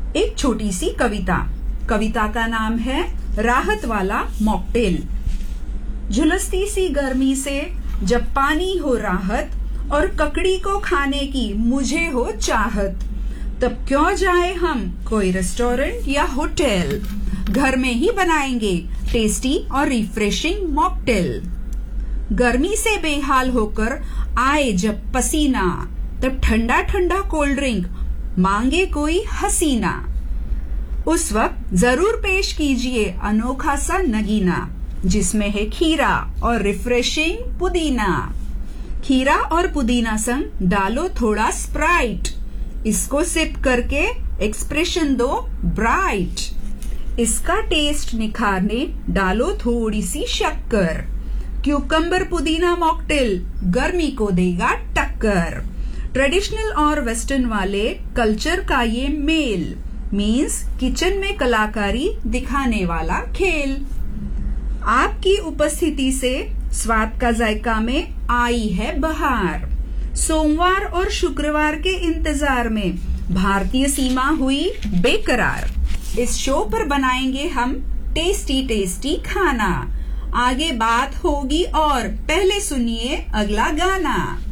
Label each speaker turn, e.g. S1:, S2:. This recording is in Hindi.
S1: एक छोटी सी कविता का नाम है राहत वाला मॉकटेल। झुलसती सी गर्मी से जब पानी हो राहत और ककड़ी को खाने की मुझे हो चाहत, तब क्यों जाए हम कोई रेस्टोरेंट या होटल, घर में ही बनाएंगे टेस्टी और रिफ्रेशिंग मॉकटेल। गर्मी से बेहाल होकर आए जब पसीना, तब ठंडा ठंडा कोल्ड ड्रिंक मांगे कोई हसीना। उस वक्त जरूर पेश कीजिए अनोखा सा नगीना, जिसमें है खीरा और रिफ्रेशिंग पुदीना। खीरा और पुदीना संग डालो थोड़ा स्प्राइट, इसको सिप करके एक्सप्रेशन दो ब्राइट। इसका टेस्ट निखारने डालो थोड़ी सी शक्कर, क्यूकम्बर पुदीना मॉकटेल गर्मी को देगा टक्कर। ट्रेडिशनल और वेस्टर्न वाले कल्चर का ये मेल, मीन्स किचन में कलाकारी दिखाने वाला खेल। आपकी उपस्थिति से स्वाद का जायका में आई है बहार। सोमवार और शुक्रवार के इंतजार में भारतीय सीमा हुई बेकरार। इस शो पर बनाएंगे हम टेस्टी टेस्टी खाना। आगे बात होगी और पहले सुनिए अगला गाना।